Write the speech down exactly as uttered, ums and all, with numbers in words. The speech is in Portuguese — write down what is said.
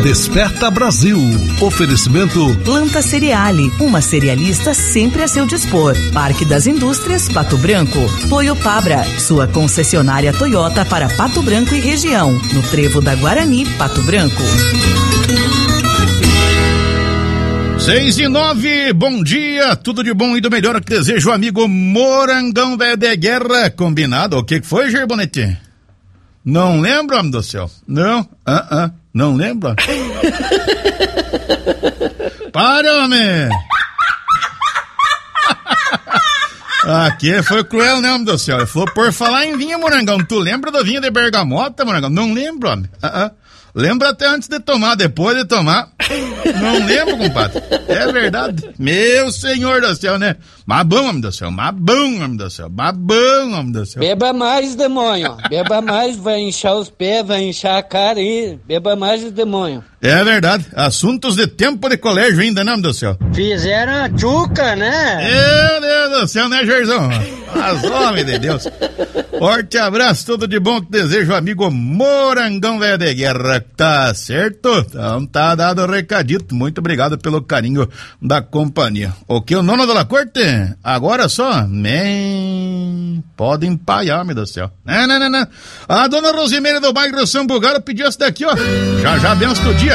Desperta Brasil. Oferecimento Planta Cereale, uma cerealista sempre a seu dispor. Parque das Indústrias, Pato Branco. Toyopabra, sua concessionária Toyota para Pato Branco e região. No Trevo da Guarani, Pato Branco. Seis e nove, bom dia, tudo de bom e do melhor que desejo, amigo Morangão Velho de Guerra. Combinado? O que foi, Gerbonetti? Não lembro, homem do céu. Não, ah, ah, não lembro. Para, homem. Aqui foi cruel, né, homem do céu? Ele falou, por falar em vinho, Morangão, tu lembra do vinho de bergamota, Morangão? Não lembro, homem. Ah, ah. Lembra até antes de tomar, depois de tomar. Não lembro, compadre. É verdade. Meu senhor do céu, né? Mas bom, homem do céu. Mas bom, homem do céu. Mas bom, homem do céu. Beba mais, demônio. Beba mais, vai inchar os pés, vai inchar a cara aí. Beba mais, demônio. É verdade. Assuntos de tempo de colégio ainda, né, homem do céu? Fizeram a tchuca, né? Meu Deus do céu, né, Gerzão? Mas, homem de Deus. Forte abraço, tudo de bom que desejo, amigo Morangão Velho de Guerra. Tá certo? Então tá dado o recadito. Muito obrigado pelo carinho da companhia. O que, o nono da corte? Agora só? Nem pode empaiar, meu Deus do céu. Não, não, não, não. A dona Rosimeira do bairro São Bugaro pediu essa daqui, ó. Já já benção do dia.